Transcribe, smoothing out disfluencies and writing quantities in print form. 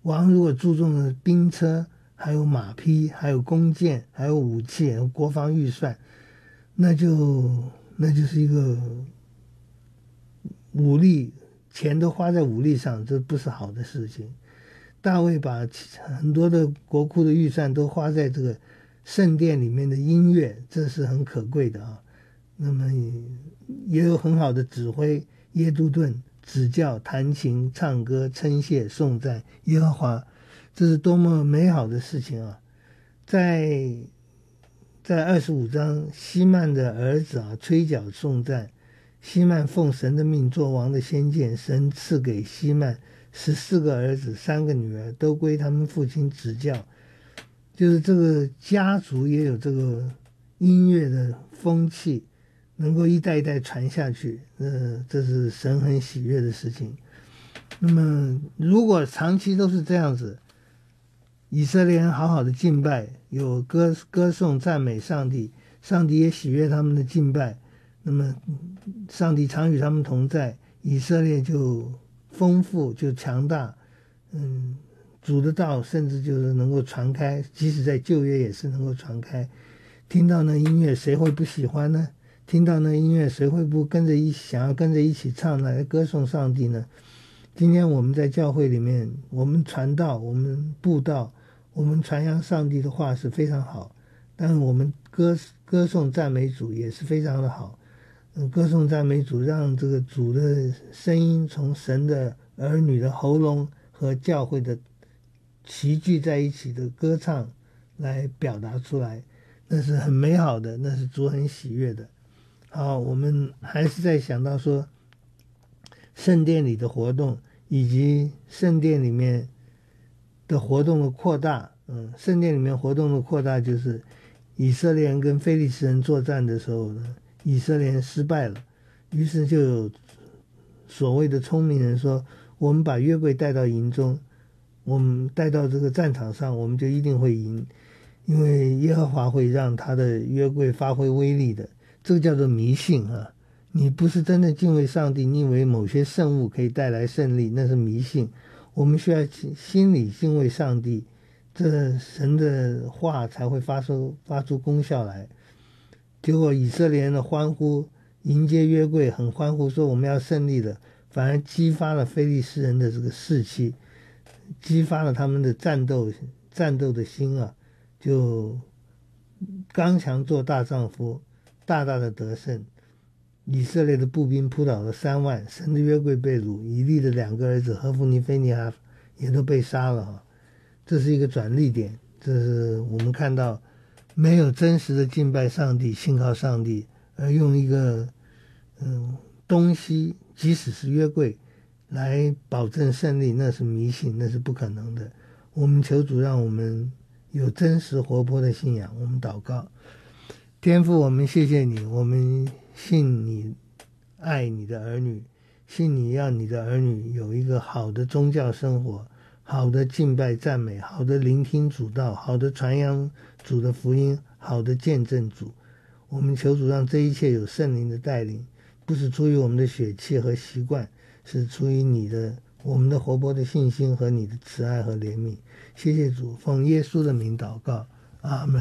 王如果注重了兵车，还有马匹，还有弓箭，还有武器，还有国防预算，那就是一个武力钱都花在武力上，这不是好的事情。大卫把很多的国库的预算都花在这个圣殿里面的音乐，这是很可贵的啊。那么也有很好的指挥，耶杜顿指教、弹琴、唱歌、称谢、颂赞耶和华，这是多么美好的事情啊！在25章，希曼的儿子吹角颂赞。希曼奉神的命做王的先见，神赐给希曼14个儿子3个女儿，都归他们父亲指教。就是这个家族也有这个音乐的风气，能够一代一代传下去，这是神很喜悦的事情。那么如果长期都是这样子，以色列人好好的敬拜，有歌颂赞美上帝，上帝也喜悦他们的敬拜，那么上帝常与他们同在，以色列就丰富，就强大，主的道甚至就是能够传开，即使在旧约也是能够传开。听到那音乐谁会不喜欢呢？听到那音乐谁会不想要跟着一起唱来歌颂上帝呢？今天我们在教会里面，我们传道，我们布道，我们传扬上帝的话是非常好，但是我们歌颂赞美主也是非常的好。歌颂赞美主，让这个主的声音从神的儿女的喉咙和教会的齐聚在一起的歌唱来表达出来，那是很美好的，那是主很喜悦的。好，我们还是在想到说圣殿里的活动，以及圣殿里面的活动的扩大。圣殿里面活动的扩大，就是以色列人跟非利士人作战的时候呢，以色列人失败了，于是就有所谓的聪明人说，我们把约柜带到营中，我们带到这个战场上，我们就一定会赢，因为耶和华会让他的约柜发挥威力的。这个叫做迷信啊！你不是真的敬畏上帝，你以为某些圣物可以带来胜利，那是迷信。我们需要心里敬畏上帝，这神的话才会发出功效来。结果以色列人的欢呼迎接约柜，很欢呼说我们要胜利了，反而激发了非利士人的这个士气，激发了他们的战斗的心啊，就刚强做大丈夫，大大的得胜。以色列的步兵扑倒了3万，神的约柜被掳，以利的2个儿子何弗尼、菲尼哈也都被杀了。这是一个转捩点，这是我们看到没有真实的敬拜上帝、信靠上帝，而用一个东西，即使是约柜来保证胜利，那是迷信，那是不可能的。我们求主让我们有真实活泼的信仰。我们祷告，天父，我们谢谢你，我们信你爱你的儿女，信你让你的儿女有一个好的宗教生活，好的敬拜赞美，好的聆听主道，好的传扬主的福音，好的见证主。我们求主让这一切有圣灵的带领，不是出于我们的血气和习惯，是出于我们的活泼的信心和你的慈爱和怜悯。谢谢主，奉耶稣的名祷告，阿们。